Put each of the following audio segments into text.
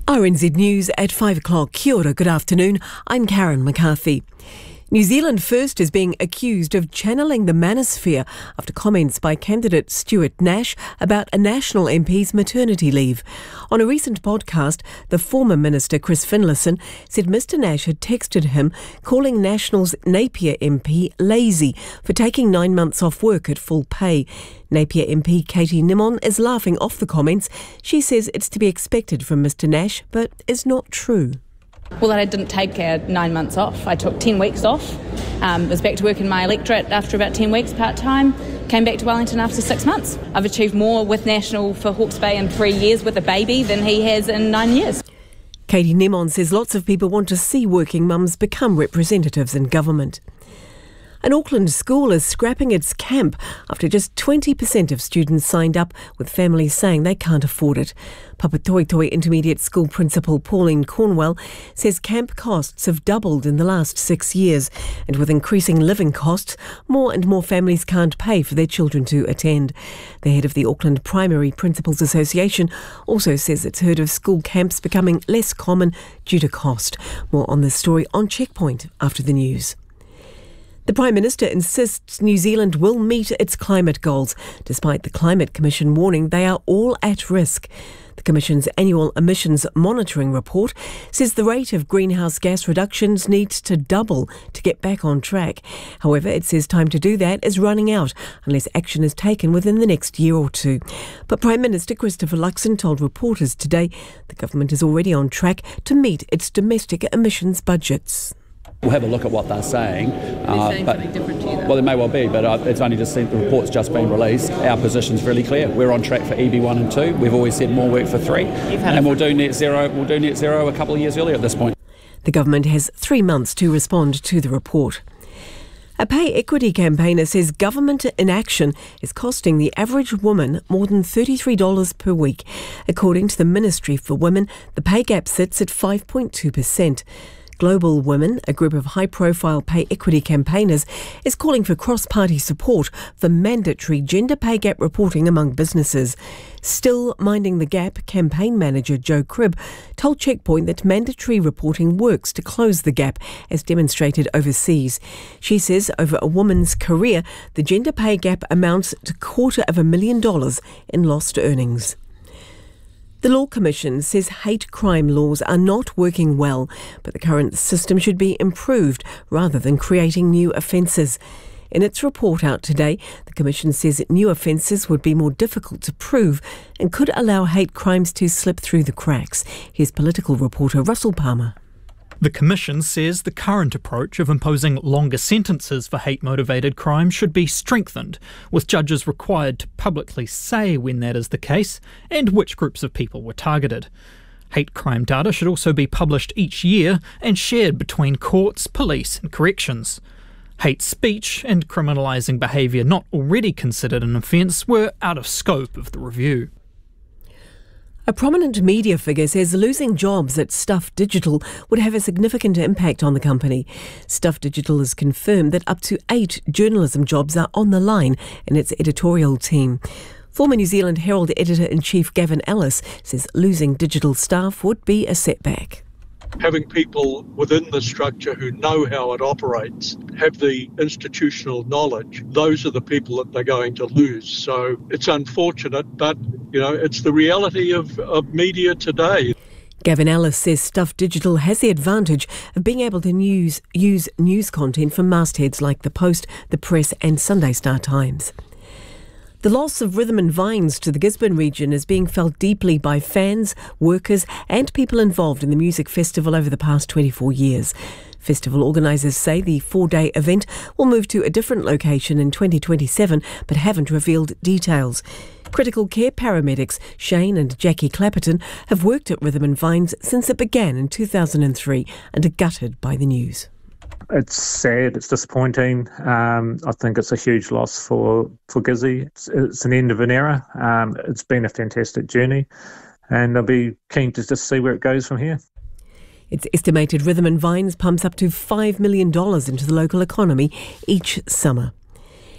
RNZ News at 5 o'clock. Kia ora, good afternoon. I'm Karen McCarthy. New Zealand First is being accused of channeling the manosphere after comments by candidate Stuart Nash about a National MP's maternity leave. On a recent podcast, the former Minister Chris Finlayson said Mr Nash had texted him calling National's Napier MP lazy for taking 9 months off work at full pay. Napier MP Katie Nimon is laughing off the comments. She says it's to be expected from Mr Nash, but is not true. Well, I didn't take 9 months off. I took 10 weeks off. Was back to work in my electorate after about 10 weeks part-time. Came back to Wellington after 6 months. I've achieved more with National for Hawke's Bay in 3 years with a baby than he has in 9 years. Katie Nimon says lots of people want to see working mums become representatives in government. An Auckland school is scrapping its camp after just 20% of students signed up, with families saying they can't afford it. Papatoetoe Intermediate School Principal Pauline Cornwell says camp costs have doubled in the last 6 years, and with increasing living costs, more and more families can't pay for their children to attend. The head of the Auckland Primary Principals Association also says it's heard of school camps becoming less common due to cost. More on this story on Checkpoint after the news. The Prime Minister insists New Zealand will meet its climate goals, despite the Climate Commission warning they are all at risk. The Commission's annual emissions monitoring report says the rate of greenhouse gas reductions needs to double to get back on track. However, it says time to do that is running out unless action is taken within the next year or two. But Prime Minister Christopher Luxon told reporters today the government is already on track to meet its domestic emissions budgets. We'll have a look at what they're saying. They're saying something different to you, though. Well, it may well be, but it's only just the report's just been released. Our position's really clear. We're on track for EB1 and 2. We've always said more work for 3. And we'll do net zero. We'll do net zero a couple of years earlier at this point. The government has 3 months to respond to the report. A pay equity campaigner says government inaction is costing the average woman more than $33 per week. According to the Ministry for Women, the pay gap sits at 5.2%. Global Women, a group of high-profile pay equity campaigners, is calling for cross-party support for mandatory gender pay gap reporting among businesses. Still Minding the Gap campaign manager Joe Cribb told Checkpoint that mandatory reporting works to close the gap, as demonstrated overseas. She says over a woman's career, the gender pay gap amounts to $250,000 in lost earnings. The Law Commission says hate crime laws are not working well, but the current system should be improved rather than creating new offences. In its report out today, the Commission says that new offences would be more difficult to prove and could allow hate crimes to slip through the cracks. Here's political reporter Russell Palmer. The Commission says the current approach of imposing longer sentences for hate-motivated crime should be strengthened, with judges required to publicly say when that is the case and which groups of people were targeted. Hate crime data should also be published each year and shared between courts, police and corrections. Hate speech and criminalising behaviour not already considered an offence were out of scope of the review. A prominent media figure says losing jobs at Stuff Digital would have a significant impact on the company. Stuff Digital has confirmed that up to 8 journalism jobs are on the line in its editorial team. Former New Zealand Herald Editor-in-Chief Gavin Ellis says losing digital staff would be a setback. Having people within the structure who know how it operates, have the institutional knowledge, those are the people that they're going to lose. So it's unfortunate, but it's the reality of media today. Gavin Ellis says Stuff Digital has the advantage of being able to use news content from mastheads like The Post, The Press and Sunday Star Times. The loss of Rhythm and Vines to the Gisborne region is being felt deeply by fans, workers and people involved in the music festival over the past 24 years. Festival organisers say the 4-day event will move to a different location in 2027 but haven't revealed details. Critical care paramedics Shane and Jackie Clapperton have worked at Rhythm and Vines since it began in 2003 and are gutted by the news. It's sad, it's disappointing. I think it's a huge loss for Gizzy. It's an end of an era. It's been a fantastic journey and I'll be keen to just see where it goes from here. It's estimated Rhythm and Vines pumps up to $5 million into the local economy each summer.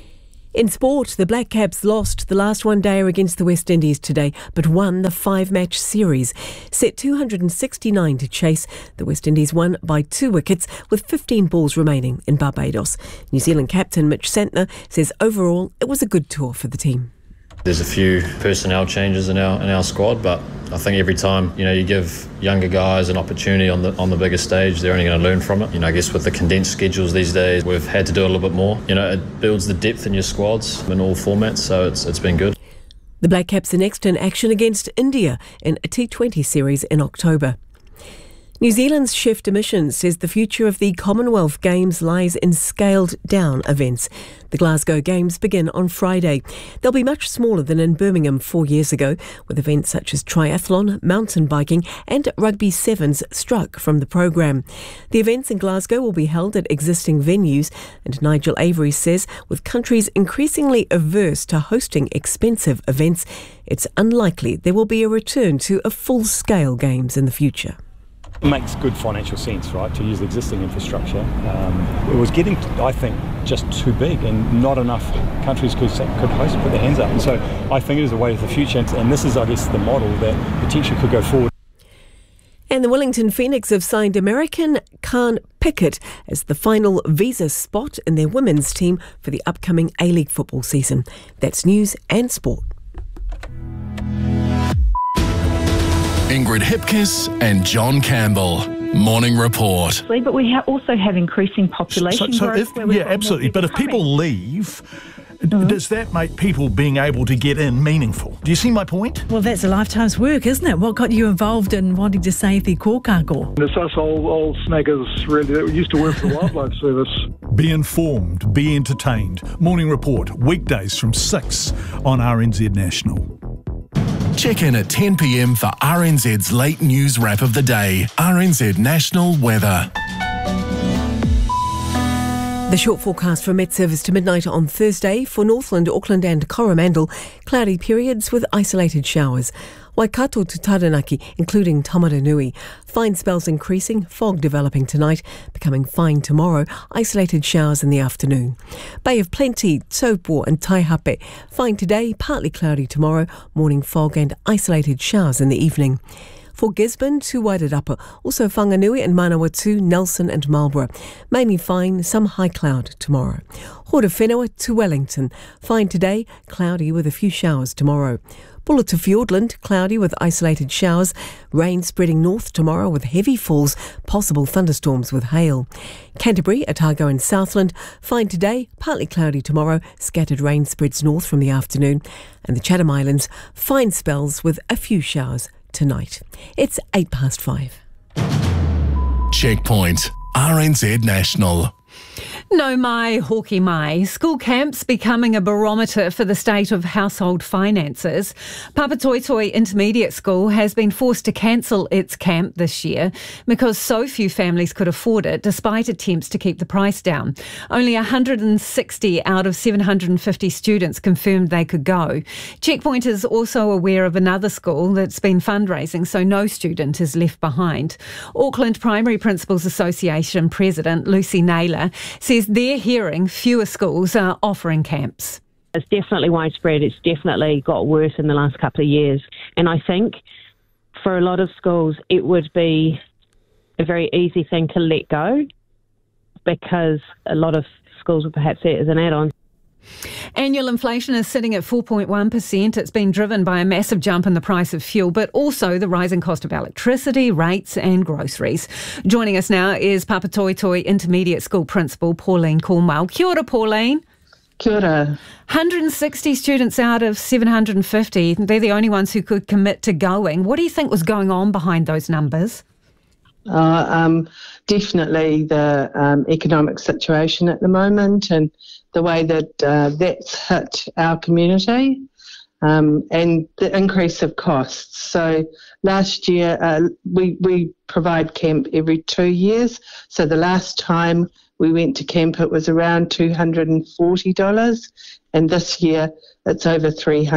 In sport, the Black Caps lost the last one-dayer against the West Indies today, but won the 5-match series. Set 269 to chase, the West Indies won by 2 wickets with 15 balls remaining in Barbados. New Zealand captain Mitch Santner says overall it was a good tour for the team. There's a few personnel changes in our squad, but I think every time you give younger guys an opportunity on the bigger stage, they're only going to learn from it. I guess with the condensed schedules these days, we've had to do a little bit more. It builds the depth in your squads in all formats, so it's been good. The Black Caps are next in action against India in a T20 series in October. New Zealand's Chef de Mission says the future of the Commonwealth Games lies in scaled-down events. The Glasgow Games begin on Friday. They'll be much smaller than in Birmingham 4 years ago, with events such as triathlon, mountain biking and rugby sevens struck from the programme. The events in Glasgow will be held at existing venues, and Nigel Avery says with countries increasingly averse to hosting expensive events, it's unlikely there will be a return to a full-scale Games in the future. It makes good financial sense, right, to use the existing infrastructure. It was getting, I think, just too big, and not enough countries could host and put their hands up. And so I think it is a way of the future, and this is, I guess, the model that potentially could go forward. And the Wellington Phoenix have signed American Khan Pickett as the final visa spot in their women's team for the upcoming A-League football season. That's news and sport. Ingrid Hipkiss and John Campbell. Morning Report. But we also have increasing population growth. Absolutely. But if people leave, does that make people being able to get in meaningful? Do you see my point? Well, that's a lifetime's work, isn't it? What got you involved in wanting to save the kōkako? It's us old snaggers, really, that used to work for the Wildlife Service. Be informed, be entertained. Morning Report, weekdays from 6 on RNZ National. Check in at 10 p.m. for RNZ's late news wrap of the day. RNZ National Weather. The short forecast from Met Service to midnight on Thursday for Northland, Auckland and Coromandel. Cloudy periods with isolated showers. Waikato to Taranaki, including Tamaranui. Fine spells increasing, fog developing tonight, becoming fine tomorrow, isolated showers in the afternoon. Bay of Plenty, Taupo and Taihape. Fine today, partly cloudy tomorrow, morning fog and isolated showers in the evening. For Gisborne to Wairarapa, also Whanganui and Manawatu, Nelson and Marlborough. Mainly fine, some high cloud tomorrow. Horowhenua to Wellington. Fine today, cloudy with a few showers tomorrow. Bulla to Fiordland, cloudy with isolated showers. Rain spreading north tomorrow with heavy falls, possible thunderstorms with hail. Canterbury, Otago and Southland, fine today, partly cloudy tomorrow. Scattered rain spreads north from the afternoon. And the Chatham Islands, fine spells with a few showers tonight. It's 5:08. Checkpoint, RNZ National. No mai, hoki mai. School camps becoming a barometer for the state of household finances. Papatoetoe Intermediate School has been forced to cancel its camp this year because so few families could afford it, despite attempts to keep the price down. Only 160 out of 750 students confirmed they could go. Checkpoint is also aware of another school that's been fundraising, so no student is left behind. Auckland Primary Principals Association President Lucy Naylor says they're hearing fewer schools are offering camps. It's definitely widespread. It's definitely got worse in the last couple of years. And I think for a lot of schools, it would be a very easy thing to let go because a lot of schools would perhaps see it as an add-on. Annual inflation is sitting at 4.1%. It's been driven by a massive jump in the price of fuel, but also the rising cost of electricity, rates and groceries. Joining us now is Papatoetoe Intermediate School Principal Pauline Cornwell. Kia ora, Pauline. Kia ora. 160 students out of 750. They're the only ones who could commit to going. What do you think was going on behind those numbers? Definitely the economic situation at the moment and the way that that's hit our community and the increase of costs. So last year we provide camp every 2 years. So the last time we went to camp it was around $240 and this year it's over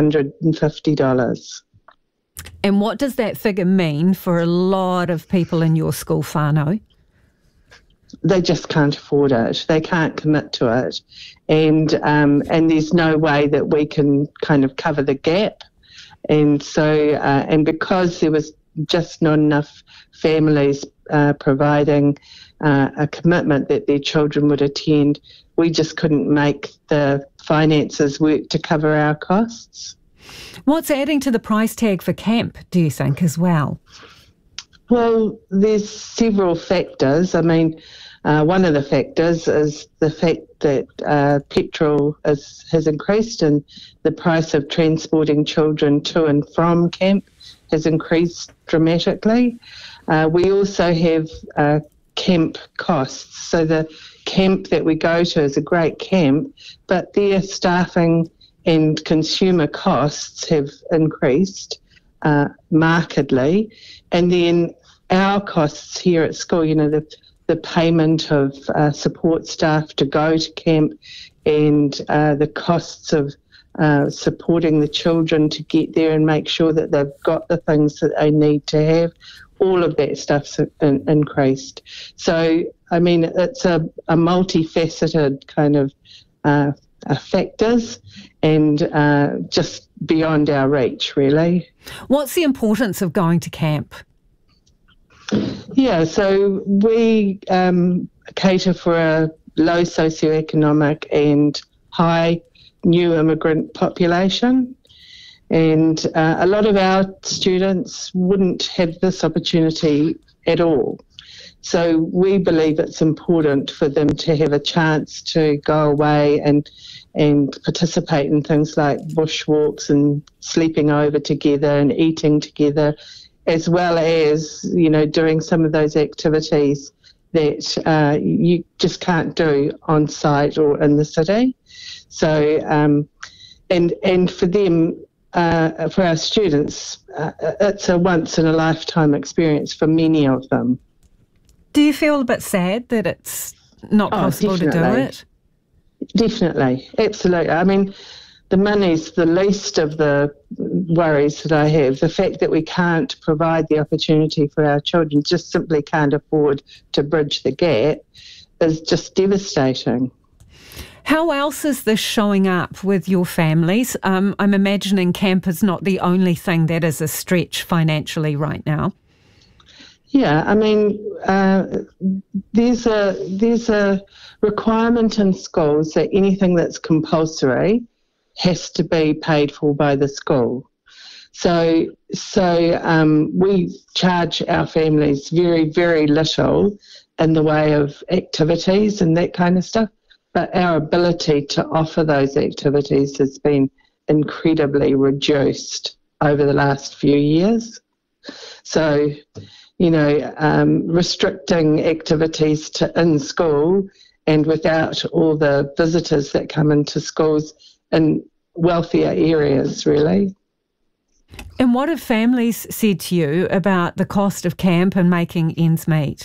$350. And what does that figure mean for a lot of people in your school, whānau? they just can't afford it. They can't commit to it, and there's no way that we can kind of cover the gap. And so, and because there was just not enough families providing a commitment that their children would attend, we just couldn't make the finances work to cover our costs. What's adding to the price tag for camp, do you think, as well? Well, there's several factors. I mean, one of the factors is the fact that petrol has increased, and the price of transporting children to and from camp has increased dramatically. We also have camp costs. So the camp that we go to is a great camp, but their staffing and consumer costs have increased markedly. And then our costs here at school, you know, the payment of support staff to go to camp, and the costs of supporting the children to get there and make sure that they've got the things that they need to have, all of that stuff's increased. So, I mean, it's a multifaceted kind of factors, and just beyond our reach, really. What's the importance of going to camp? Yeah, so we cater for a low socioeconomic and high new immigrant population, and a lot of our students wouldn't have this opportunity at all. So we believe it's important for them to have a chance to go away and participate in things like bushwalks and sleeping over together and eating together, as well as, you know, doing some of those activities that you just can't do on site or in the city. So, and for them, for our students, it's a once in a lifetime experience for many of them. Do you feel a bit sad that it's not possible to do it? Definitely, absolutely. I mean, the money's the least of the worries that I have. The fact that we can't provide the opportunity for our children, just simply can't afford to bridge the gap, is just devastating. How else is this showing up with your families? I'm imagining camp is not the only thing that is a stretch financially right now. Yeah, I mean, there's a requirement in schools that anything that's compulsory has to be paid for by the school. So we charge our families very, very little in the way of activities and that kind of stuff, but our ability to offer those activities has been incredibly reduced over the last few years. So, you know, restricting activities to in school and without all the visitors that come into schools in wealthier areas, really. And what have families said to you about the cost of camp and making ends meet?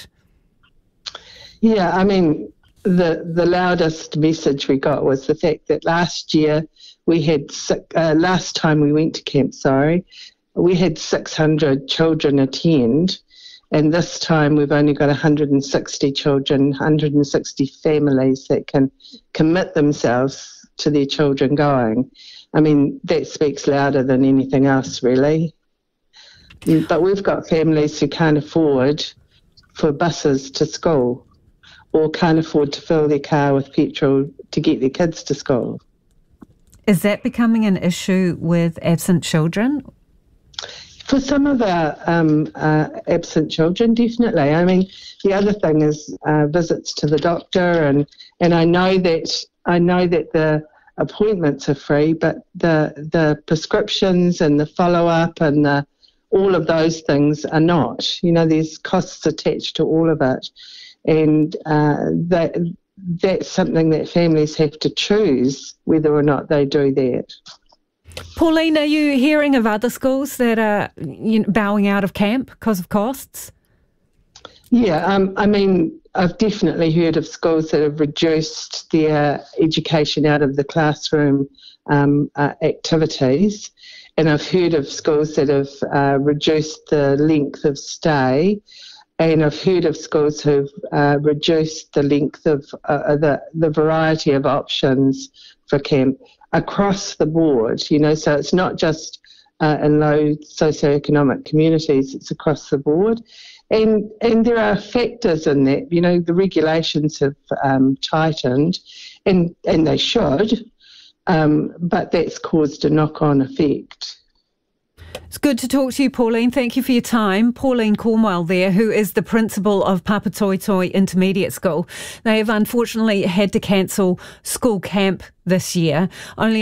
Yeah, I mean, the loudest message we got was the fact that last year we had, last time we went to camp, we had 600 children attend, and this time we've only got 160 children, 160 families that can commit themselves to their children going. I mean, that speaks louder than anything else, really. But we've got families who can't afford for buses to school, or can't afford to fill their car with petrol to get their kids to school. Is that becoming an issue with absent children? For some of our absent children, definitely. I mean, the other thing is visits to the doctor, and I know that the appointments are free, but the prescriptions and the follow-up and all of those things are not. You know, there's costs attached to all of it, and that's something that families have to choose whether or not they do that. Pauline, are you hearing of other schools that are bowing out of camp because of costs? Yeah, I mean, I've definitely heard of schools that have reduced their education out of the classroom activities, and I've heard of schools that have reduced the length of stay. And I've heard of schools who've reduced the length of the variety of options for camp across the board, so it's not just in low socioeconomic communities, it's across the board. And there are factors in that, the regulations have tightened, and they should, but that's caused a knock-on effect. It's good to talk to you, Pauline. Thank you for your time. Pauline Cornwell there, who is the principal of Papatoetoe Intermediate School. They have unfortunately had to cancel school camp this year. Only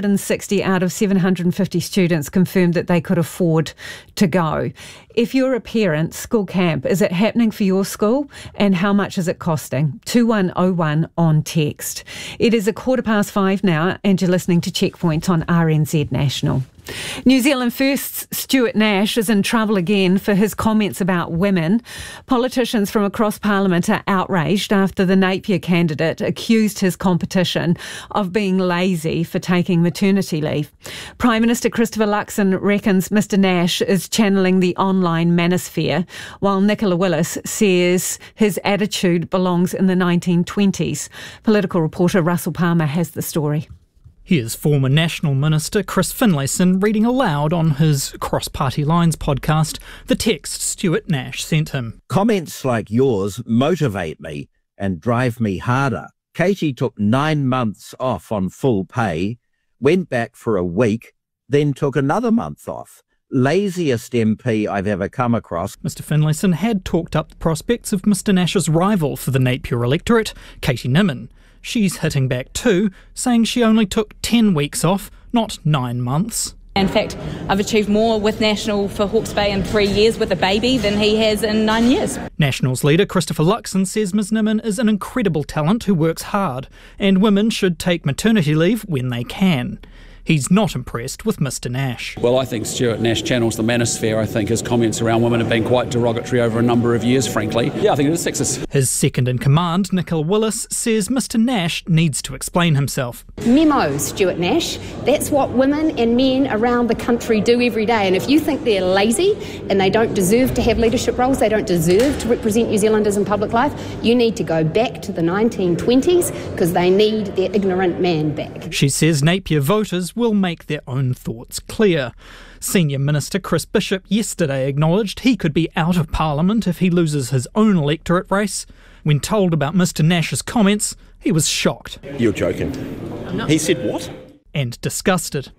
160 out of 750 students confirmed that they could afford to go. If you're a parent, school camp, is it happening for your school? And how much is it costing? 2101 on text. It is 5:15 now, and you're listening to Checkpoint on RNZ National. New Zealand First's Stuart Nash is in trouble again for his comments about women. Politicians from across Parliament are outraged after the Napier candidate accused his competition of being lazy for taking maternity leave. Prime Minister Christopher Luxon reckons Mr Nash is channeling the online manosphere, while Nicola Willis says his attitude belongs in the 1920s. Political reporter Russell Palmer has the story. Here's former National Minister Chris Finlayson reading aloud on his Cross Party Lines podcast the text Stuart Nash sent him. Comments like yours motivate me and drive me harder. Katie took 9 months off on full pay, went back for a week, then took another month off. Laziest MP I've ever come across. Mr Finlayson had talked up the prospects of Mr Nash's rival for the Napier electorate, Katie Nimmin. She's hitting back too, saying she only took 10 weeks off, not 9 months. In fact, I've achieved more with National for Hawke's Bay in 3 years with a baby than he has in 9 years. National's leader Christopher Luxon says Ms Nimmin is an incredible talent who works hard, and women should take maternity leave when they can. He's not impressed with Mr Nash. Well, I think Stuart Nash channels the manosphere. I think his comments around women have been quite derogatory over a number of years, frankly. Yeah, I think it is sexist. His second-in-command, Nicola Willis, says Mr Nash needs to explain himself. Memo, Stuart Nash. That's what women and men around the country do every day. And if you think they're lazy and they don't deserve to have leadership roles, they don't deserve to represent New Zealanders in public life, you need to go back to the 1920s because they need their ignorant man back. She says Napier voters will make their own thoughts clear. Senior Minister Chris Bishop yesterday acknowledged he could be out of Parliament if he loses his own electorate race. When told about Mr Nash's comments, he was shocked. You're joking. He said what? And disgusted.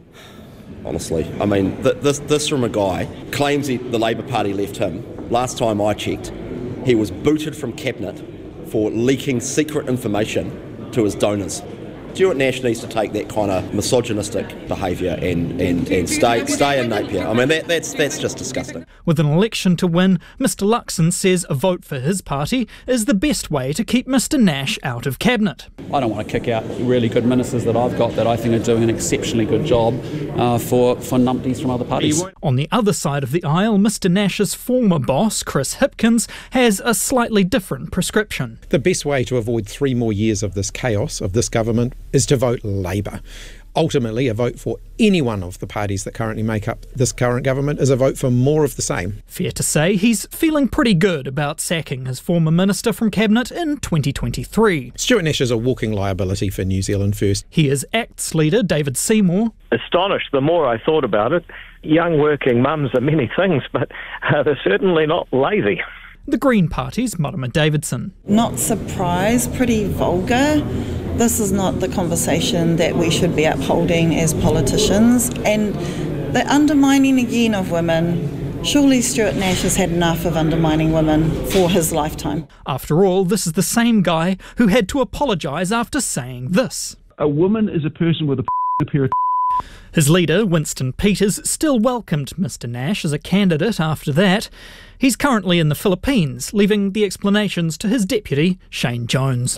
Honestly, I mean, this from a guy claims the Labour Party left him. Last time I checked, he was booted from Cabinet for leaking secret information to his donors. Stuart Nash needs to take that kind of misogynistic behaviour and stay in Napier. I mean, that's just disgusting. With an election to win, Mr Luxon says a vote for his party is the best way to keep Mr Nash out of Cabinet. I don't want to kick out really good ministers that I've got that I think are doing an exceptionally good job for numpties from other parties. On the other side of the aisle, Mr Nash's former boss, Chris Hipkins, has a slightly different prescription. The best way to avoid 3 more years of this chaos, of this government, is to vote Labour. Ultimately, a vote for any one of the parties that currently make up this current government is a vote for more of the same. Fair to say he's feeling pretty good about sacking his former minister from Cabinet in 2023. Stuart Nash is a walking liability for New Zealand First. Here's ACT's leader, David Seymour. Astonished the more I thought about it. Young working mums are many things, but they're certainly not lazy. The Green Party's Marama Davidson. Not surprised, pretty vulgar. This is not the conversation that we should be upholding as politicians. And the undermining again of women. Surely Stuart Nash has had enough of undermining women for his lifetime. After all, this is the same guy who had to apologise after saying this. A woman is a person with a pair of... His leader, Winston Peters, still welcomed Mr Nash as a candidate after that. He's currently in the Philippines, leaving the explanations to his deputy, Shane Jones. No.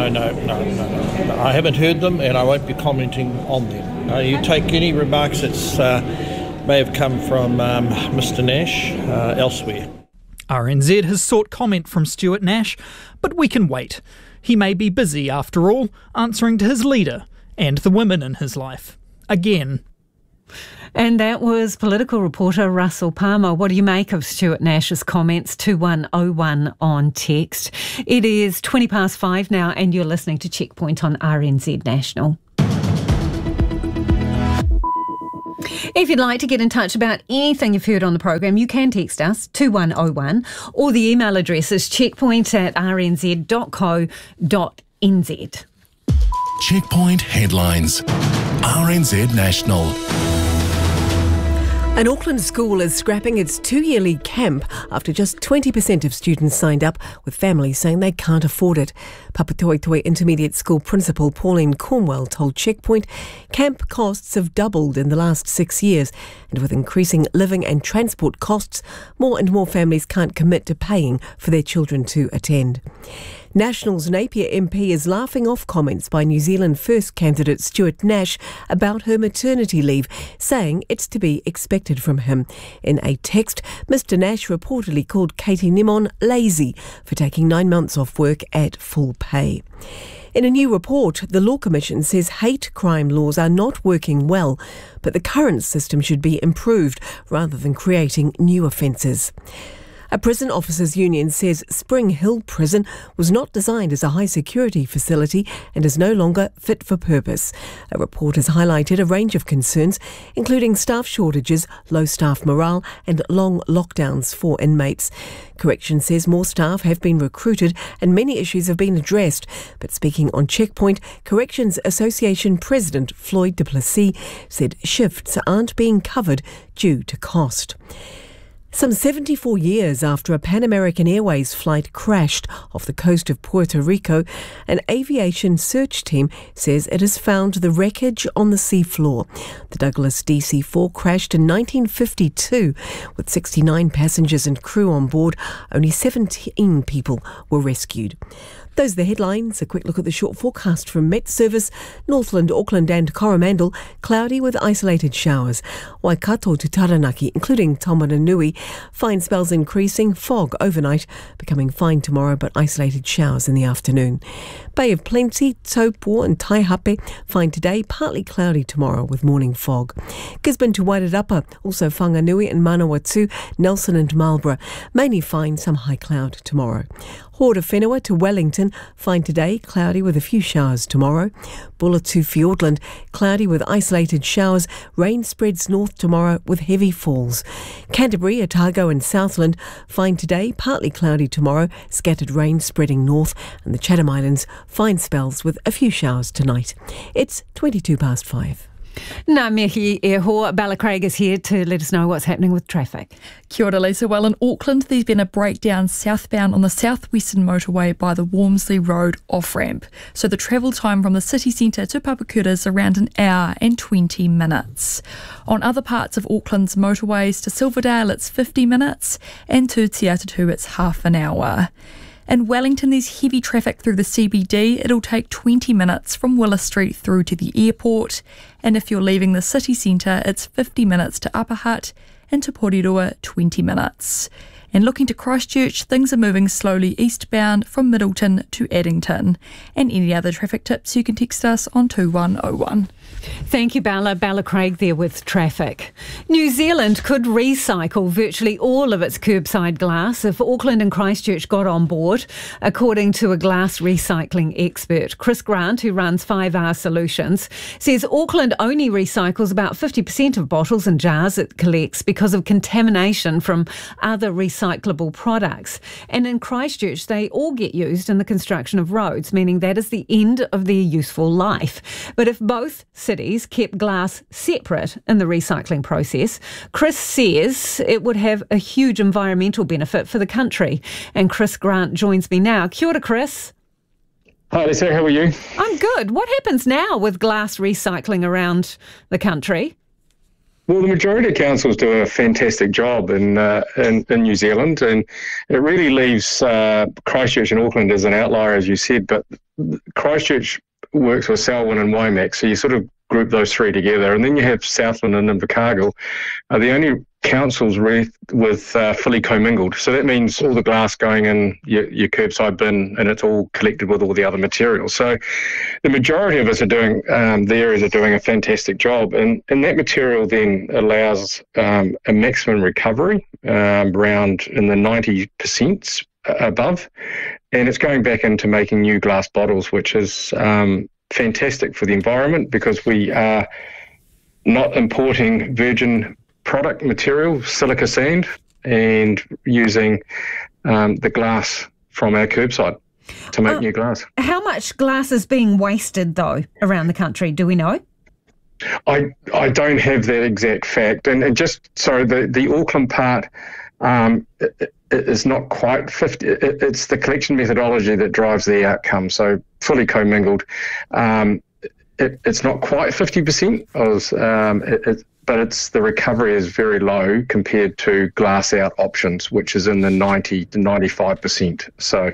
I haven't heard them and I won't be commenting on them. You take any remarks that may have come from Mr Nash elsewhere. RNZ has sought comment from Stuart Nash, but we can wait. He may be busy, after all, answering to his leader and the women in his life. Again. And that was political reporter Russell Palmer. What do you make of Stuart Nash's comments? 2101 on text. It is 5:20 now, and you're listening to Checkpoint on RNZ National. If you'd like to get in touch about anything you've heard on the program, you can text us 2101, or the email address is checkpoint@rnz.co.nz. Checkpoint headlines. RNZ National. An Auckland school is scrapping its 2-yearly camp after just 20% of students signed up, with families saying they can't afford it. Papatoetoe Intermediate School Principal Pauline Cornwell told Checkpoint camp costs have doubled in the last 6 years, and with increasing living and transport costs, more and more families can't commit to paying for their children to attend. National's Napier MP is laughing off comments by New Zealand First candidate Stuart Nash about her maternity leave, saying it's to be expected from him. In a text, Mr Nash reportedly called Katie Nimon lazy for taking 9 months off work at full pay. In a new report, the Law Commission says hate crime laws are not working well, but the current system should be improved rather than creating new offences. A prison officers' union says Spring Hill Prison was not designed as a high-security facility and is no longer fit for purpose. A report has highlighted a range of concerns, including staff shortages, low staff morale and long lockdowns for inmates. Corrections says more staff have been recruited and many issues have been addressed. But speaking on Checkpoint, Corrections Association President Floyd du Plessis said shifts aren't being covered due to cost. Some 74 years after a Pan American Airways flight crashed off the coast of Puerto Rico, an aviation search team says it has found the wreckage on the seafloor. The Douglas DC-4 crashed in 1952 with 69 passengers and crew on board. Only 17 people were rescued. Those are the headlines. A quick look at the short forecast from Met Service. Northland, Auckland and Coromandel, cloudy with isolated showers. Waikato to Taranaki, including Taumarunui, fine spells increasing, fog overnight, becoming fine tomorrow but isolated showers in the afternoon. Bay of Plenty, Taupo and Taihape, fine today, partly cloudy tomorrow with morning fog. Gisborne to Wairarapa, also Whanganui and Manawatu, Nelson and Marlborough, mainly fine, some high cloud tomorrow. Horda Whenua to Wellington, fine today, cloudy with a few showers tomorrow. Bulla to Fiordland, cloudy with isolated showers, rain spreads north tomorrow with heavy falls. Canterbury, Otago and Southland, fine today, partly cloudy tomorrow, scattered rain spreading north, and the Chatham Islands, fine spells with a few showers tonight. It's 5:22. Ngā mihi e hoa. Bella Craig is here to let us know what's happening with traffic. Kia ora, Lisa. Well, in Auckland, there's been a breakdown southbound on the southwestern motorway by the Wormsley Road off-ramp. So the travel time from the city centre to Papakura is around 1 hour and 20 minutes. On other parts of Auckland's motorways to Silverdale, it's 50 minutes, and to Te Atatu, it's half an hour. In Wellington, there's heavy traffic through the CBD. It'll take 20 minutes from Willis Street through to the airport. And if you're leaving the city centre, it's 50 minutes to Upper Hutt, and to Porirua, 20 minutes. And looking to Christchurch, things are moving slowly eastbound from Middleton to Addington. And any other traffic tips, you can text us on 2101. Thank you, Bella. Bella Craig there with traffic. New Zealand could recycle virtually all of its curbside glass if Auckland and Christchurch got on board, according to a glass recycling expert. Chris Grant, who runs 5 Hour Solutions, says Auckland only recycles about 50% of bottles and jars it collects because of contamination from other recyclable products. And in Christchurch, they all get used in the construction of roads, meaning that is the end of their useful life. But if both cities kept glass separate in the recycling process, Chris says it would have a huge environmental benefit for the country. And Chris Grant joins me now. Kia ora, Chris. Hi, Lisa. How are you? I'm good. What happens now with glass recycling around the country? Well, the majority of councils do a fantastic job in New Zealand, and it really leaves Christchurch and Auckland as an outlier, as you said. But Christchurch works with Selwyn and Waimak, so you sort of group those three together. And then you have Southland and Invercargill are the only councils with fully commingled. So that means all the glass going in your curbside bin, and it's all collected with all the other materials. So the majority of us are doing, the areas are doing a fantastic job. And that material then allows a maximum recovery around in the 90% above. And it's going back into making new glass bottles, which is fantastic for the environment, because we are not importing virgin product material, silica sand, and using the glass from our curbside to make new glass. How much glass is being wasted, though, around the country? Do we know? I don't have that exact fact. And just, sorry, the Auckland part is not quite 50. It's the collection methodology that drives the outcome. So fully commingled. It's not quite 50%, but it's the recovery is very low compared to glass out options, which is in the 90 to 95%. So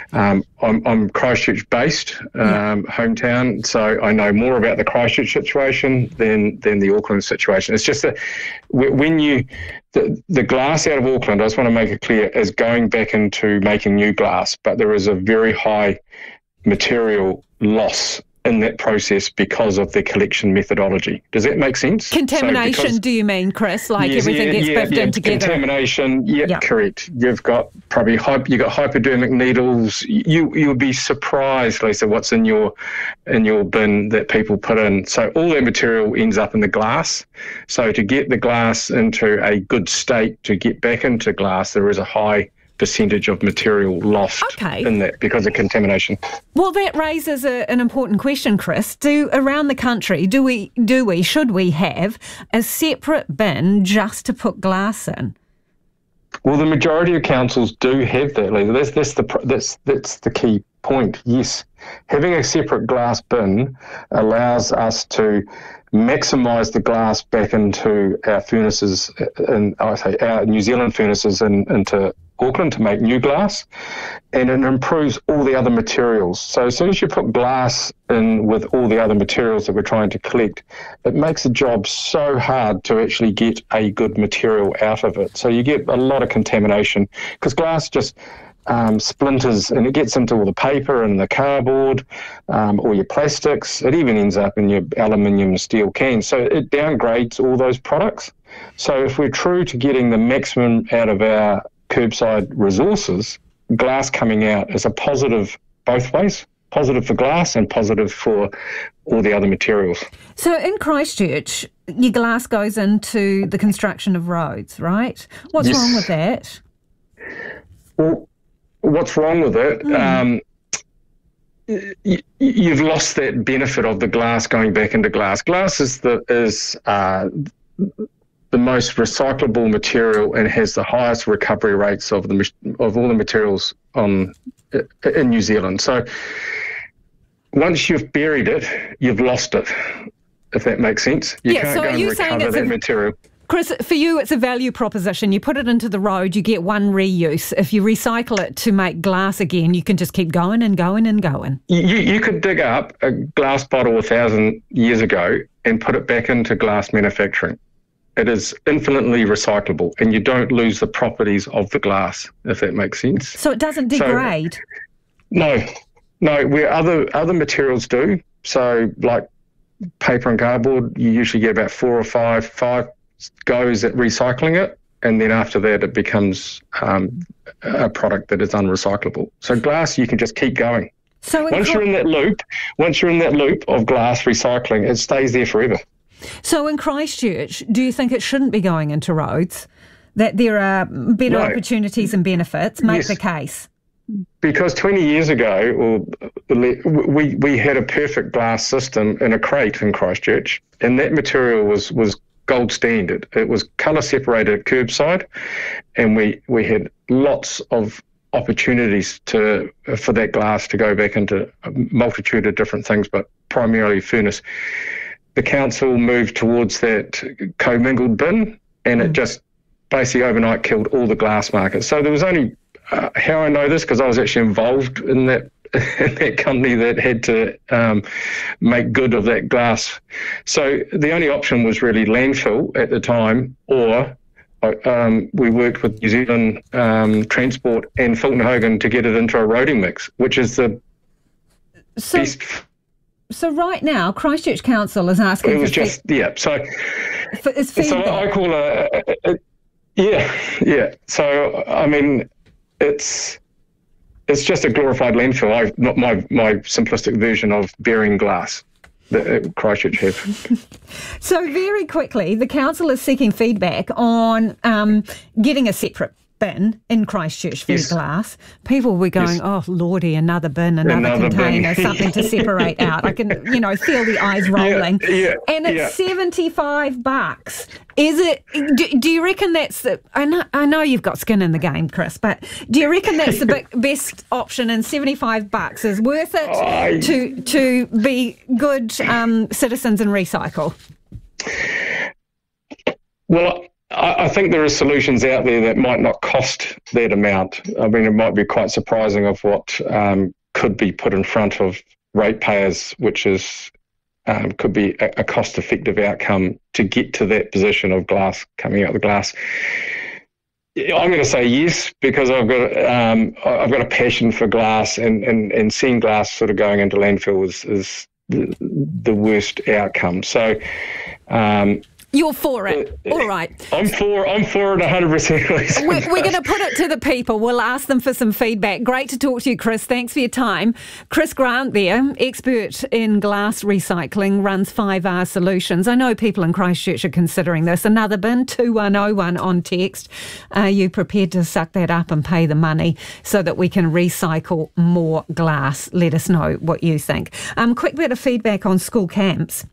I'm Christchurch based, hometown, so I know more about the Christchurch situation than the Auckland situation. It's just that when the glass out of Auckland, I just want to make it clear, is going back into making new glass, but there is a very high material loss in that process because of the collection methodology. Does that make sense? Contamination, do you mean, Chris? Like everything gets biffed in together? Contamination, correct. You've got probably hypodermic needles. You'll be surprised, Lisa, what's in your bin that people put in. So all that material ends up in the glass. So to get the glass into a good state, to get back into glass, there is a high percentage of material lost in that because of contamination. Well, that raises an important question, Chris. Around the country, should we have a separate bin just to put glass in? Well, the majority of councils do have that, Lisa. That's the key point. Yes, having a separate glass bin allows us to maximise the glass back into our furnaces, and our New Zealand furnaces, and into Auckland to make new glass, and it improves all the other materials. So as soon as you put glass in with all the other materials that we're trying to collect, it makes the job so hard to actually get a good material out of it. So you get a lot of contamination because glass just splinters, and it gets into all the paper and the cardboard, or your plastics. It even ends up in your aluminium and steel cans. So it downgrades all those products. So if we're true to getting the maximum out of our curbside resources, glass coming out is a positive both ways, positive for glass and positive for all the other materials. So in Christchurch, your glass goes into the construction of roads, right? What's wrong with that? Well, what's wrong with it? You've lost that benefit of the glass going back into glass. Glass is the most recyclable material and has the highest recovery rates of all the materials in New Zealand. So once you've buried it, you've lost it, if that makes sense. You can't go and recover that material. Chris, for you, it's a value proposition. You put it into the road, you get one reuse. If you recycle it to make glass again, you can just keep going and going and going. You could dig up a glass bottle 1,000 years ago and put it back into glass manufacturing. It is infinitely recyclable, and you don't lose the properties of the glass, if that makes sense. So it doesn't degrade? No, where other materials do. So like paper and cardboard, you usually get about 4 or 5 goes at recycling it, and then after that it becomes a product that is unrecyclable. So glass, you can just keep going. So once you're in that loop of glass recycling, it stays there forever. So in Christchurch, do you think it shouldn't be going into roads? That there are better opportunities and benefits? Make the case. Because 20 years ago, we had a perfect glass system in a crate in Christchurch, and that material was gold standard. It was colour separated at curbside, and we had lots of opportunities for that glass to go back into a multitude of different things, but primarily furnace. The council moved towards that commingled bin, and it just basically overnight killed all the glass markets. So there was only, how I know this, because I was actually involved in that in that company that had to make good of that glass. So the only option was really landfill at the time, or we worked with New Zealand Transport and Fulton Hogan to get it into a roading mix, which is the best. So right now, Christchurch Council is asking it was for... just, yeah, so... It's feedback. So I call yeah. So, I mean, it's just a glorified landfill. Not my simplistic version of burying glass that Christchurch have. So very quickly, the council is seeking feedback on getting a separate bin in Christchurch for glass. People were going, oh lordy, another bin, another container, bin. Something to separate out. I can, feel the eyes rolling. And it's $75. Is it? Do you reckon that's the? I know you've got skin in the game, Chris, but do you reckon that's the best option? And $75 is worth it to be good citizens and recycle? Well, I think there are solutions out there that might not cost that amount. I mean, it might be quite surprising of what could be put in front of ratepayers, which is could be a cost-effective outcome to get to that position of glass coming out of the glass. I'm going to say yes, because I've got a passion for glass, and seeing glass sort of going into landfill is the worst outcome. So. You're for it. All right. I'm for it 100%. We're going to put it to the people. We'll ask them for some feedback. Great to talk to you, Chris. Thanks for your time. Chris Grant there, expert in glass recycling, runs 5R Solutions. I know people in Christchurch are considering this. Another bin, 2101 on text. Are you prepared to suck that up and pay the money so that we can recycle more glass? Let us know what you think. Quick bit of feedback on school camps.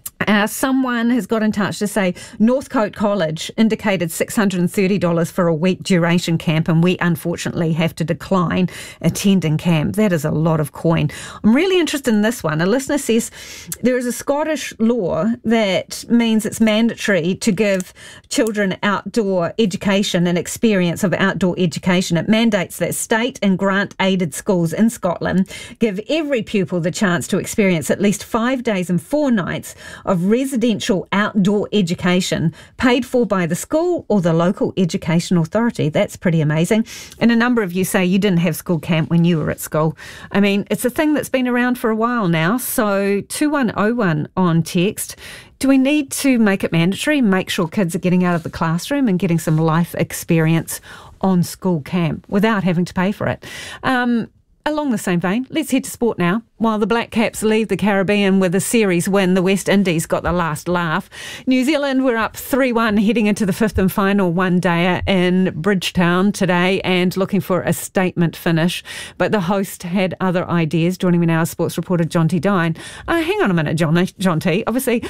Someone has got in touch to say Northcote College indicated $630 for a week duration camp, and we unfortunately have to decline attending camp. That is a lot of coin. I'm really interested in this one. A listener says there is a Scottish law that means it's mandatory to give children outdoor education and experience of outdoor education. It mandates that state and grant-aided schools in Scotland give every pupil the chance to experience at least 5 days and 4 nights of residential outdoor education paid for by the school or the local education authority. That's pretty amazing. And a number of you say you didn't have school camp when you were at school. I mean, it's a thing that's been around for a while now. So 2101 on text. Do we need to make it mandatory, make sure kids are getting out of the classroom and getting some life experience on school camp without having to pay for it? Along the same vein, let's head to sport now. While the Black Caps leave the Caribbean with a series win, the West Indies got the last laugh. New Zealand were up 3-1 heading into the 5th and final one-dayer in Bridgetown today and looking for a statement finish. But the host had other ideas. Joining me now is sports reporter John T. Dine. Hang on a minute, John T. Obviously,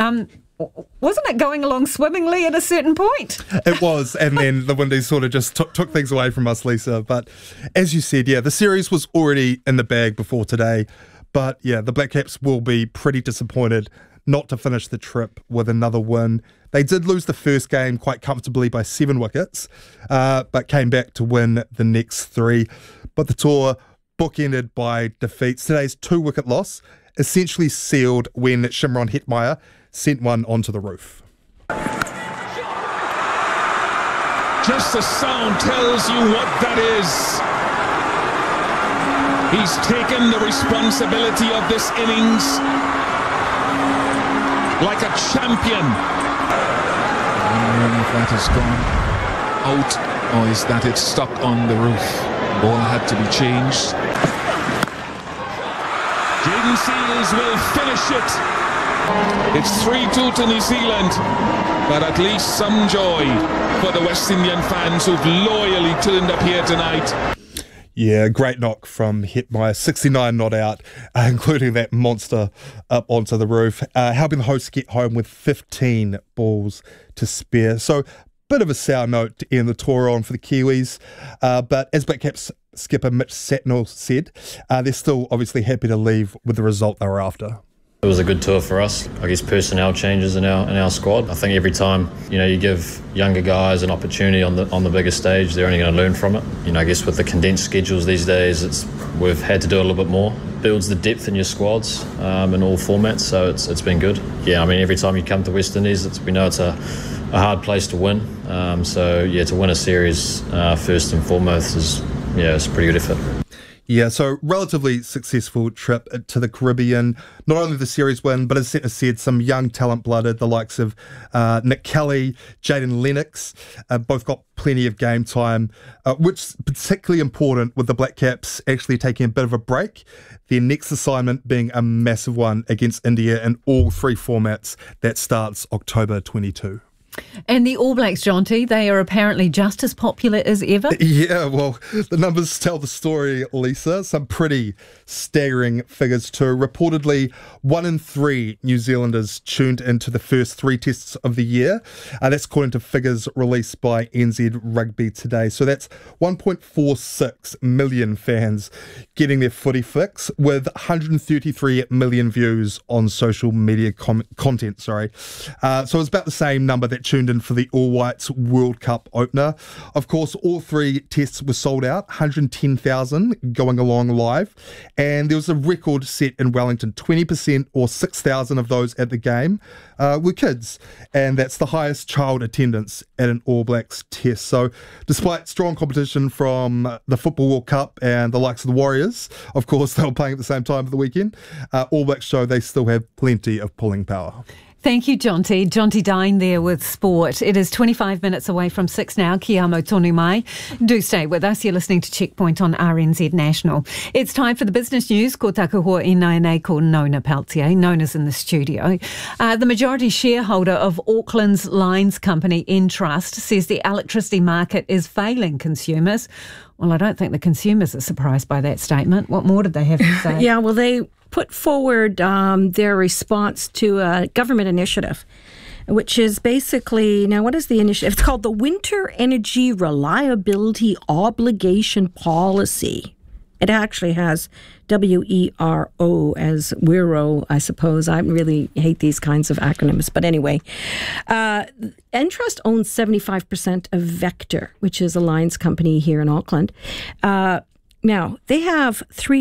wasn't it going along swimmingly at a certain point? It was, and then the Windies sort of just took things away from us, Lisa. But as you said, the series was already in the bag before today. But the Black Caps will be pretty disappointed not to finish the trip with another win. They did lose the first game quite comfortably by 7 wickets, but came back to win the next 3. But the tour bookended by defeats. Today's 2-wicket loss essentially sealed when Shimron Hetmyer sent one onto the roof. Just the sound tells you what that is. He's taken the responsibility of this innings like a champion. I'm wondering if that has gone out or is that it's stuck on the roof. Ball had to be changed. Jayden Seales will finish it. It's 3-2 to New Zealand, but at least some joy for the West Indian fans who've loyally turned up here tonight. Yeah, great knock from Hetmyer, 69 not out, including that monster up onto the roof, helping the hosts get home with 15 balls to spare. So, bit of a sour note to end the tour on for the Kiwis, but as Black Caps skipper Mitch Satnell said, they're still obviously happy to leave with the result they were after. It was a good tour for us. I guess personnel changes in our squad. I think every time you give younger guys an opportunity on the bigger stage, they're only going to learn from it. I guess with the condensed schedules these days, we've had to do a little bit more. Builds the depth in your squads in all formats, so it's been good. Yeah, I mean every time you come to West Indies, we know it's a hard place to win. To win a series first and foremost it's a pretty good effort. Yeah, so relatively successful trip to the Caribbean. Not only the series win, but as Seta said, some young talent-blooded, the likes of Nick Kelly, Jaden Lennox, both got plenty of game time, which is particularly important with the Black Caps actually taking a bit of a break. Their next assignment being a massive one against India in all three formats that starts October 22. And the All Blacks, Jonty, they are apparently just as popular as ever. Yeah, well, the numbers tell the story, Lisa. Some pretty staggering figures too. Reportedly, 1 in 3 New Zealanders tuned into the first 3 tests of the year. That's according to figures released by NZ Rugby today. So that's 1.46 million fans getting their footy fix with 133 million views on social media content. So it's about the same number that tuned in for the All Whites World Cup opener. Of course, all 3 tests were sold out, 110,000 going along live, and there was a record set in Wellington. 20% or 6,000 of those at the game were kids, and that's the highest child attendance at an All Blacks test. So despite strong competition from the Football World Cup and the likes of the Warriors, of course they were playing at the same time of the weekend, All Blacks show they still have plenty of pulling power. Thank you, Jonty. Jonty Dine there with sport. It is 25 minutes away from 6 now. Kia amo tonu mai. Do stay with us. You're listening to Checkpoint on RNZ National. It's time for the business news. Ko taku hoa ina nei ko Nona Peltier. Nona's in the studio. The majority shareholder of Auckland's Lines company, Entrust, says the electricity market is failing consumers. Well, I don't think the consumers are surprised by that statement. What more did they have to say? Yeah, well, they put forward their response to a government initiative, which is basically, now what is the initiative? It's called the Winter Energy Reliability Obligation Policy. It actually has WERO as WERO, I suppose. I really hate these kinds of acronyms. But anyway, Entrust owns 75% of Vector, which is a lines company here in Auckland. Now, they have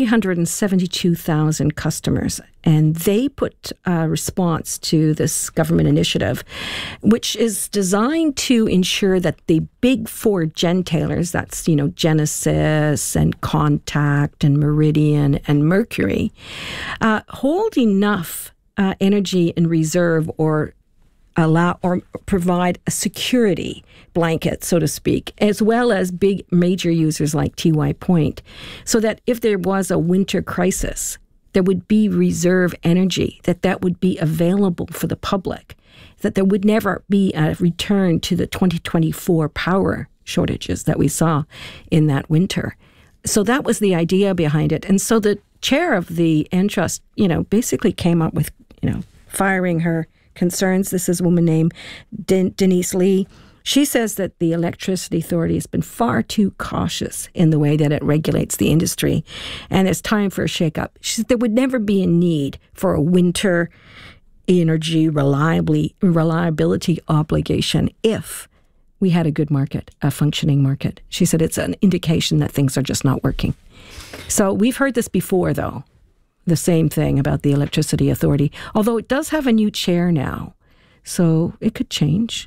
372,000 customers, and they put a response to this government initiative, which is designed to ensure that the big 4 gentailers, that's, Genesis and Contact and Meridian and Mercury, hold enough energy in reserve or allow or provide a security blanket, so to speak, as well as big major users like TY Point, so that if there was a winter crisis, there would be reserve energy, that would be available for the public, that there would never be a return to the 2024 power shortages that we saw in that winter. So that was the idea behind it. And so the chair of the Entrust, basically came up with, firing her concerns. This is a woman named Denise Lee. She says that the Electricity Authority has been far too cautious in the way that it regulates the industry, and it's time for a shakeup. She said there would never be a need for a winter energy reliability obligation if we had a good market, a functioning market. She said it's an indication that things are just not working. So we've heard this before, though. The same thing about the Electricity Authority, although it does have a new chair now, so it could change.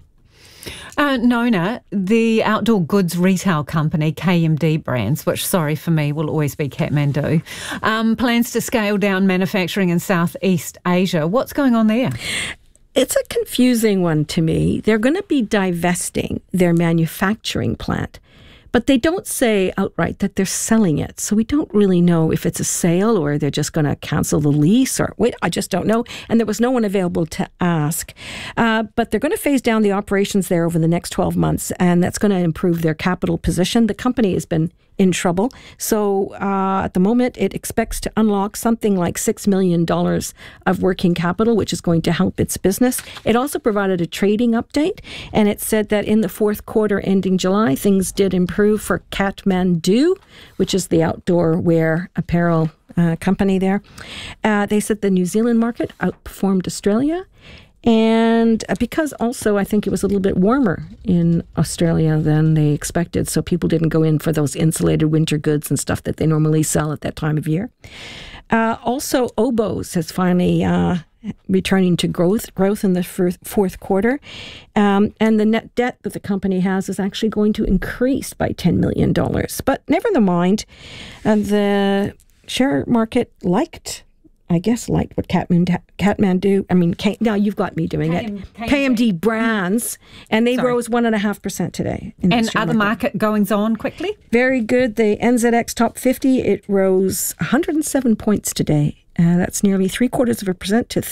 Nona, the outdoor goods retail company KMD Brands, which, sorry for me, will always be Kathmandu, plans to scale down manufacturing in Southeast Asia. What's going on there? It's a confusing one to me. They're going to be divesting their manufacturing plant, but they don't say outright that they're selling it. So we don't really know if it's a sale or they're just going to cancel the lease or wait, I just don't know. And there was no one available to ask. But they're going to phase down the operations there over the next 12 months, and that's going to improve their capital position. The company has been in trouble. So at the moment, it expects to unlock something like $6 million of working capital, which is going to help its business. It also provided a trading update, and it said that in the fourth quarter ending July, things did improve for Kathmandu, which is the outdoor wear apparel company there. They said the New Zealand market outperformed Australia. And because also I think it was a little bit warmer in Australia than they expected, so people didn't go in for those insulated winter goods and stuff that they normally sell at that time of year. Also, Oboz has finally returning to growth in the fourth quarter. And the net debt that the company has is actually going to increase by $10 million. But never mind, the share market liked what Kathmandu, now you've got me doing it. KMD Brands, and they rose 1.5% today. And other market goings on quickly? Very good. The NZX Top 50, it rose 107 points today. That's nearly 0.75% to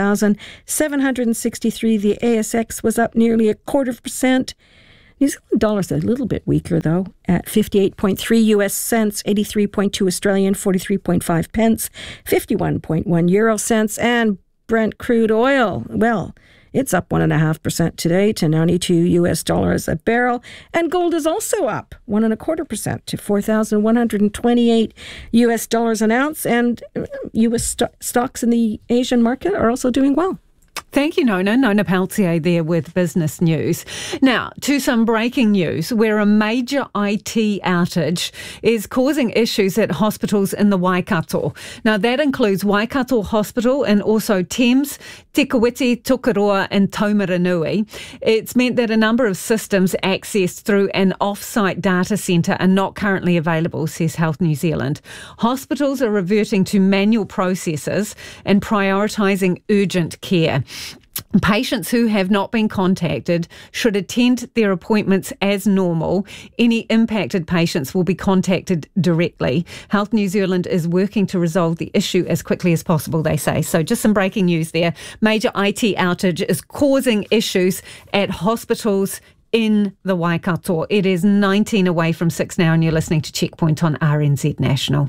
13,763. The ASX was up nearly 0.25%. New Zealand dollar's a little bit weaker, though, at 58.3 US cents, 83.2 Australian, 43.5 pence, 51.1 euro cents, and Brent crude oil, well, it's up 1.5% today to 92 US dollars a barrel, and gold is also up 1.25% to 4,128 US dollars an ounce, and US stocks in the Asian market are also doing well. Thank you, Nona. Nona Peltier there with Business News. Now, to some breaking news where a major IT outage is causing issues at hospitals in the Waikato. Now, that includes Waikato Hospital and also Thames, Te Kuiti, Tukaroa and Taumaranui. It's meant that a number of systems accessed through an off-site data centre are not currently available, says Health New Zealand. Hospitals are reverting to manual processes and prioritising urgent care. Patients who have not been contacted should attend their appointments as normal. Any impacted patients will be contacted directly. Health New Zealand is working to resolve the issue as quickly as possible, they say. So just some breaking news there. Major IT outage is causing issues at hospitals in the Waikato. It is 19 away from 6 now, and you're listening to Checkpoint on RNZ National.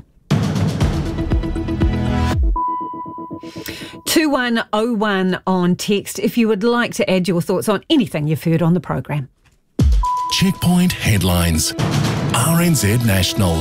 2101 on text if you would like to add your thoughts on anything you've heard on the program. Checkpoint headlines. RNZ National.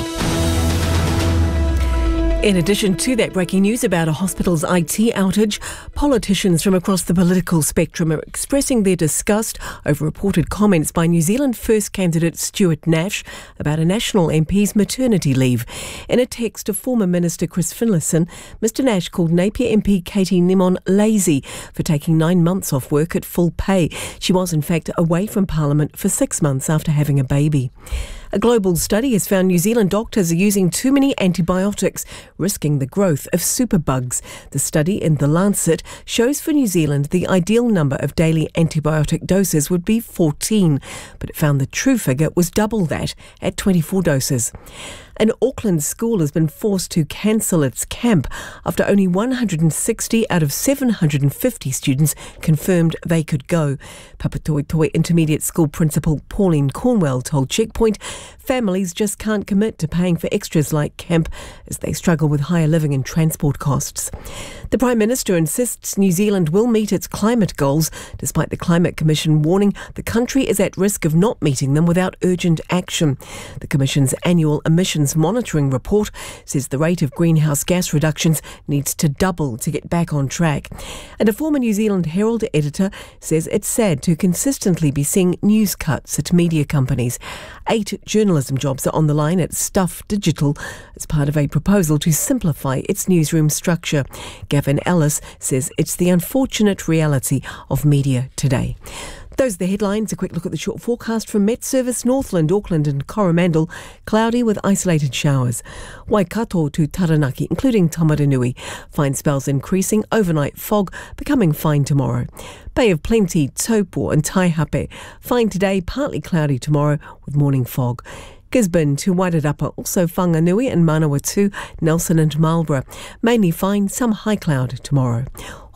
In addition to that breaking news about a hospital's IT outage, politicians from across the political spectrum are expressing their disgust over reported comments by New Zealand First candidate Stuart Nash about a National MP's maternity leave. In a text to former Minister Chris Finlayson, Mr Nash called Napier MP Katie Nimon lazy for taking 9 months off work at full pay. She was in fact away from Parliament for 6 months after having a baby. A global study has found New Zealand doctors are using too many antibiotics, risking the growth of superbugs. The study in The Lancet shows for New Zealand the ideal number of daily antibiotic doses would be 14, but it found the true figure was double that at 24 doses. An Auckland school has been forced to cancel its camp after only 160 out of 750 students confirmed they could go. Papatoetoe Intermediate School Principal Pauline Cornwell told Checkpoint families just can't commit to paying for extras like camp as they struggle with higher living and transport costs. The Prime Minister insists New Zealand will meet its climate goals, despite the Climate Commission warning the country is at risk of not meeting them without urgent action. The Commission's annual emissions monitoring report says the rate of greenhouse gas reductions needs to double to get back on track. And a former New Zealand Herald editor says it's sad to consistently be seeing news cuts at media companies. 8 journalism jobs are on the line at Stuff Digital as part of a proposal to simplify its newsroom structure. Gavin Ellis says it's the unfortunate reality of media today. Those are the headlines. A quick look at the short forecast from Met Service, Northland, Auckland and Coromandel. Cloudy with isolated showers. Waikato to Taranaki, including Taumaranui. Fine spells increasing. Overnight fog becoming fine tomorrow. Bay of Plenty, Taupo and Taihape. Fine today, partly cloudy tomorrow with morning fog. Gisborne to Wairarapa, also Whanganui and Manawatu, Nelson and Marlborough. Mainly fine, some high cloud tomorrow.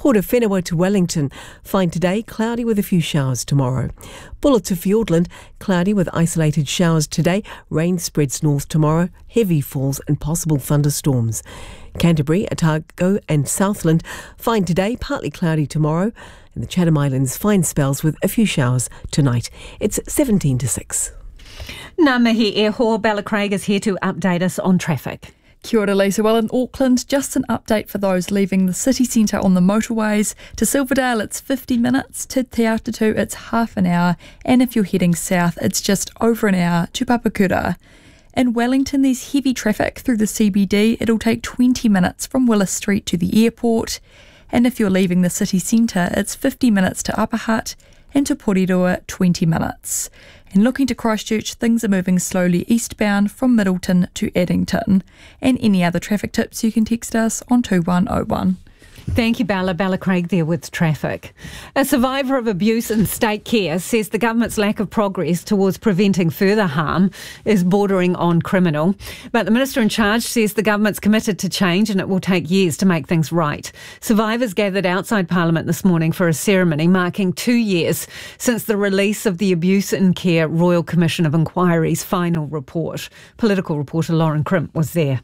Port of Whenua to Wellington, fine today, cloudy with a few showers tomorrow. Bulla to Fiordland, cloudy with isolated showers today, rain spreads north tomorrow, heavy falls and possible thunderstorms. Canterbury, Otago and Southland, fine today, partly cloudy tomorrow, and the Chatham Islands, fine spells with a few showers tonight. It's 17 to 6. Ngā mihi e ho, Bella Craig is here to update us on traffic. Kia ora, Lisa. Well, in Auckland, just an update for those leaving the city centre on the motorways. To Silverdale, it's 50 minutes. To Te Atatū, it's half an hour. And if you're heading south, it's just over an hour to Papakura. In Wellington, there's heavy traffic through the CBD. It'll take 20 minutes from Willis Street to the airport. And if you're leaving the city centre, it's 50 minutes to Upper Hutt and to Porirua, 20 minutes. And looking to Christchurch, things are moving slowly eastbound from Middleton to Addington. And any other traffic tips, you can text us on 2101. Thank you, Bella. Bella Craig there with traffic. A survivor of abuse in state care says the government's lack of progress towards preventing further harm is bordering on criminal. But the minister in charge says the government's committed to change and it will take years to make things right. Survivors gathered outside Parliament this morning for a ceremony marking 2 years since the release of the Abuse in Care Royal Commission of Inquiry's final report. Political reporter Lauren Crimp was there.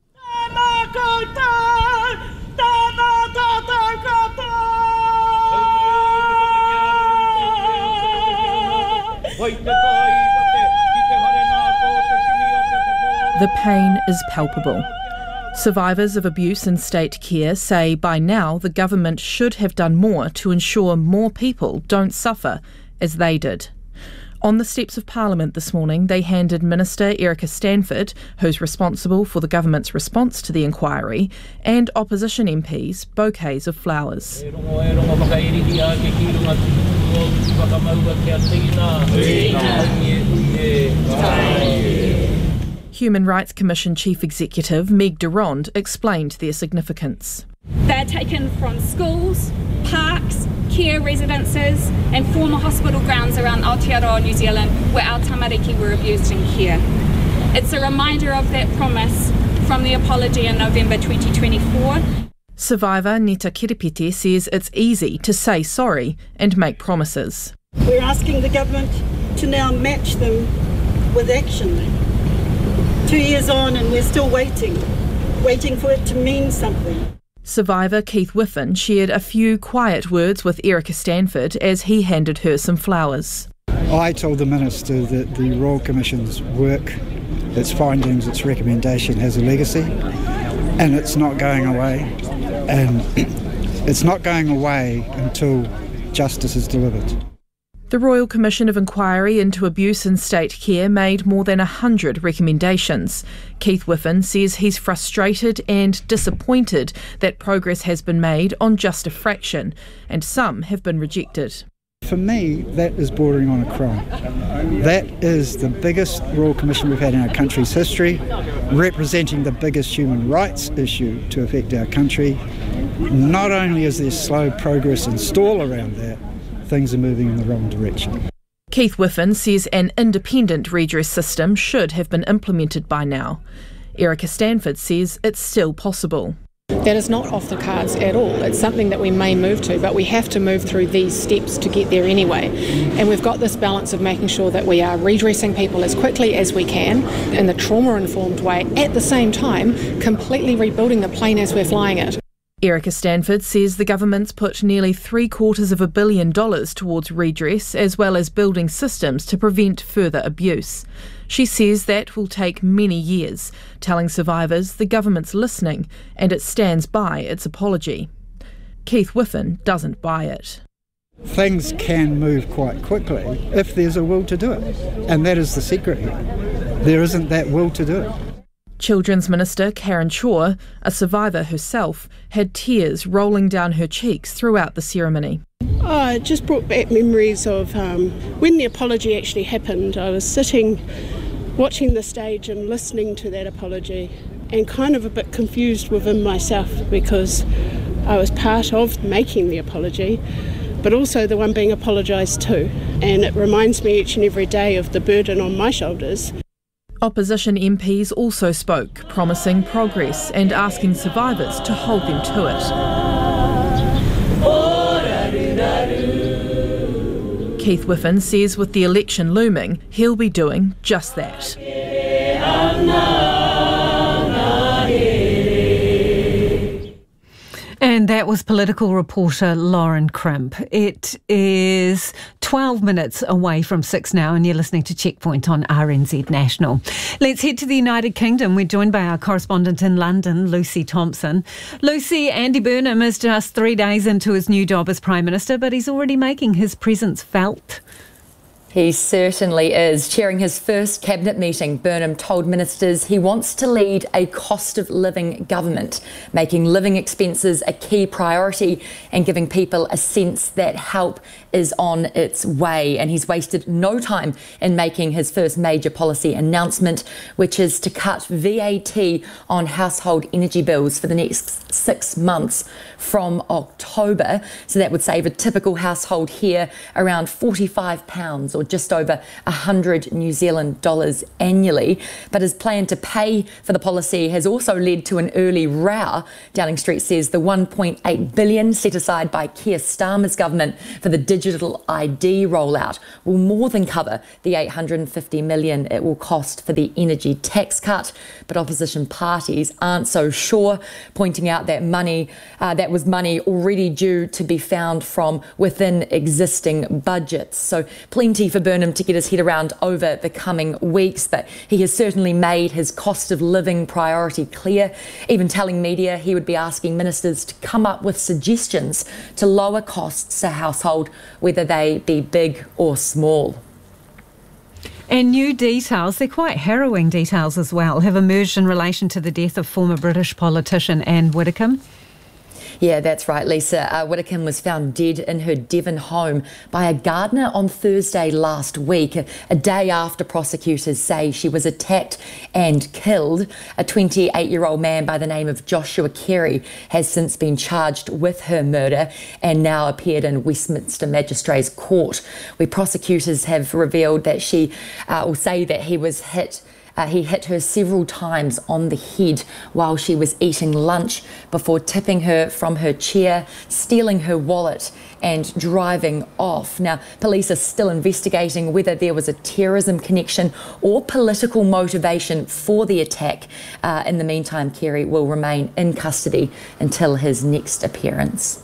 The pain is palpable. Survivors of abuse in state care say by now the government should have done more to ensure more people don't suffer as they did. On the steps of Parliament this morning, they handed Minister Erica Stanford, who's responsible for the government's response to the inquiry, and opposition MPs bouquets of flowers. Human Rights Commission Chief Executive Meg Durand explained their significance. They're taken from schools, parks, care residences and former hospital grounds around Aotearoa, New Zealand, where our tamariki were abused in care. It's a reminder of that promise from the apology in November 2024. Survivor Nita Kiripiti says it's easy to say sorry and make promises. We're asking the government to now match them with action. 2 years on and we're still waiting for it to mean something. Survivor Keith Whiffen shared a few quiet words with Erica Stanford as he handed her some flowers. I told the Minister that the Royal Commission's work, its findings, its recommendation has a legacy and it's not going away. And it's not going away until justice is delivered. The Royal Commission of Inquiry into Abuse in State Care made more than 100 recommendations. Keith Whiffen says he's frustrated and disappointed that progress has been made on just a fraction, and some have been rejected. For me, that is bordering on a crime. That is the biggest Royal Commission we've had in our country's history, representing the biggest human rights issue to affect our country. Not only is there slow progress in stall around that, things are moving in the wrong direction. Keith Whiffen says an independent redress system should have been implemented by now. Erica Stanford says it's still possible. That is not off the cards at all. It's something that we may move to, but we have to move through these steps to get there anyway. And we've got this balance of making sure that we are redressing people as quickly as we can in the trauma-informed way, at the same time completely rebuilding the plane as we're flying it. Erica Stanford says the government's put nearly $750 million towards redress as well as building systems to prevent further abuse. She says that will take many years, telling survivors the government's listening and it stands by its apology. Keith Whiffen doesn't buy it. Things can move quite quickly if there's a will to do it, and that is the secret here. There isn't that will to do it. Children's Minister Karen Shaw, a survivor herself, had tears rolling down her cheeks throughout the ceremony. It just brought back memories of when the apology actually happened. I was sitting watching the stage and listening to that apology and kind of a bit confused within myself because I was part of making the apology but also the one being apologised to, and it reminds me each and every day of the burden on my shoulders. Opposition MPs also spoke, promising progress and asking survivors to hold them to it. Keith Whiffen says with the election looming, he'll be doing just that. And that was political reporter Lauren Crimp. It is 12 minutes away from 6 now, and you're listening to Checkpoint on RNZ National. Let's head to the United Kingdom. We're joined by our correspondent in London, Lucy Thompson. Lucy, Andy Burnham is just 3 days into his new job as Prime Minister, but he's already making his presence felt. He certainly is. Chairing his first cabinet meeting, Burnham told ministers he wants to lead a cost of living government, making living expenses a key priority and giving people a sense that help is on its way. And he's wasted no time in making his first major policy announcement, which is to cut VAT on household energy bills for the next 6 months from October. So that would save a typical household here around £45 or just over 100 New Zealand dollars annually. But his plan to pay for the policy has also led to an early row. Downing Street says the $1.8 billion set aside by Keir Starmer's government for the digital ID rollout will more than cover the $850 million it will cost for the energy tax cut. But opposition parties aren't so sure, pointing out that that was money already due to be found from within existing budgets. So plenty for Burnham to get his head around over the coming weeks, but he has certainly made his cost of living priority clear, even telling media he would be asking ministers to come up with suggestions to lower costs a household, whether they be big or small. And new details, they're quite harrowing details as well, have emerged in relation to the death of former British politician Anne Widdecombe. Yeah, that's right, Lisa. Widdecombe was found dead in her Devon home by a gardener on Thursday last week, a day after prosecutors say she was attacked and killed. A 28-year-old man by the name of Joshua Carey has since been charged with her murder and now appeared in Westminster Magistrates Court, where prosecutors have revealed that he hit her several times on the head while she was eating lunch before tipping her from her chair, stealing her wallet and driving off. Now, police are still investigating whether there was a terrorism connection or political motivation for the attack. In the meantime, Carey will remain in custody until his next appearance.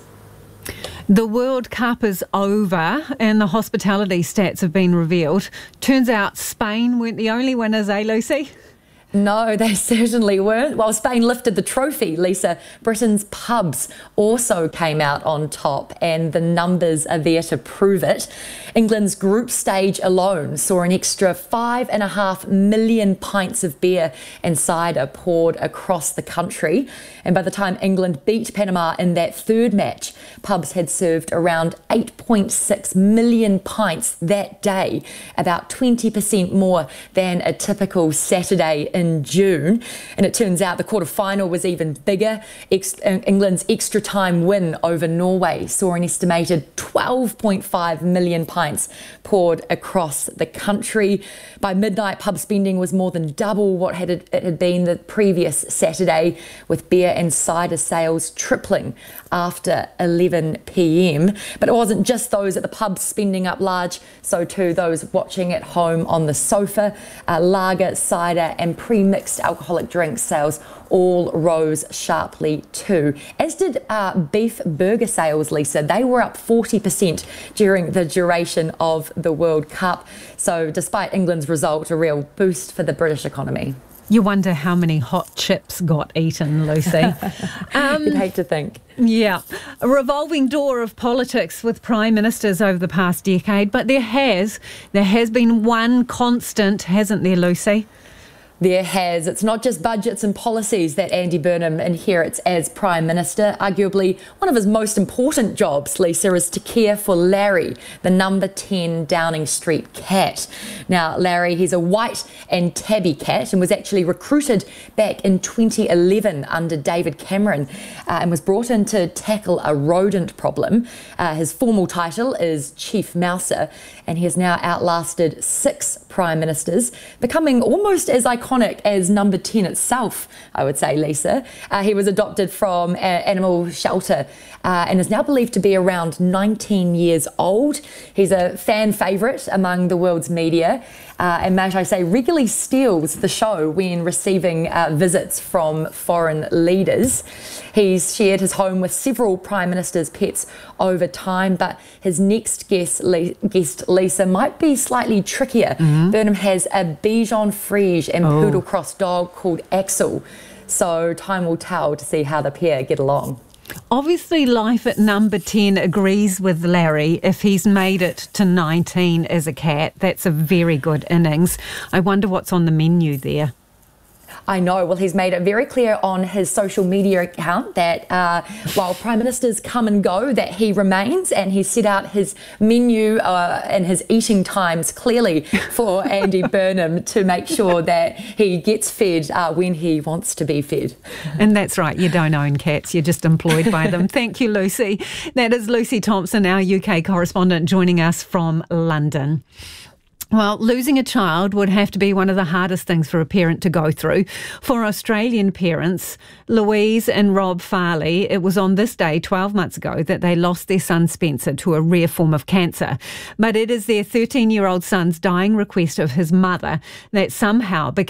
The World Cup is over and the hospitality stats have been revealed. Turns out Spain weren't the only winners, eh, Lucy? No, they certainly weren't. While Spain lifted the trophy, Lisa, Britain's pubs also came out on top, and the numbers are there to prove it. England's group stage alone saw an extra 5.5 million pints of beer and cider poured across the country. And by the time England beat Panama in that third match, pubs had served around 8.6 million pints that day, about 20% more than a typical Saturday in June. And it turns out the quarter-final was even bigger. England's extra time win over Norway saw an estimated 12.5 million pints poured across the country. By midnight, pub spending was more than double what it had been the previous Saturday, with beer and cider sales tripling after 11 p.m. But it wasn't just those at the pubs spending up large, so too those watching at home on the sofa. Lager, cider and pre-mixed alcoholic drink sales all rose sharply too, as did beef burger sales, Lisa. They were up 40% during the duration of the World Cup. So despite England's result, a real boost for the British economy. You wonder how many hot chips got eaten, Lucy. You'd hate to think. Yeah. A revolving door of politics with prime ministers over the past decade, but there has been one constant, hasn't there, Lucy? There has. It's not just budgets and policies that Andy Burnham inherits as Prime Minister. Arguably, one of his most important jobs, Lisa, is to care for Larry, the number 10 Downing Street cat. Now, Larry, he's a white and tabby cat and was actually recruited back in 2011 under David Cameron and was brought in to tackle a rodent problem. His formal title is Chief Mouser, and he has now outlasted 6 Prime Ministers, becoming almost as iconic iconic as number 10 itself, I would say, Lisa. He was adopted from an animal shelter and is now believed to be around 19 years old. He's a fan favourite among the world's media and, might I say, regularly steals the show when receiving visits from foreign leaders. He's shared his home with several Prime Minister's pets over time, but his next guest, Lisa, might be slightly trickier. Burnham has a Bichon Frise and Poodle Cross dog called Axel, so time will tell to see how the pair get along. Obviously, life at number 10 agrees with Larry. If he's made it to 19 as a cat, that's a very good innings. I wonder what's on the menu there. I know. Well, he's made it very clear on his social media account that while Prime Ministers come and go, that he remains, and he set out his menu and his eating times clearly for Andy Burnham to make sure that he gets fed when he wants to be fed. And that's right, you don't own cats, you're just employed by them. Thank you, Lucy. That is Lucy Thompson, our UK correspondent, joining us from London. Well, losing a child would have to be one of the hardest things for a parent to go through. For Australian parents, Louise and Rob Farley, it was on this day 12 months ago that they lost their son Spencer to a rare form of cancer. But it is their 13-year-old son's dying request of his mother that somehow became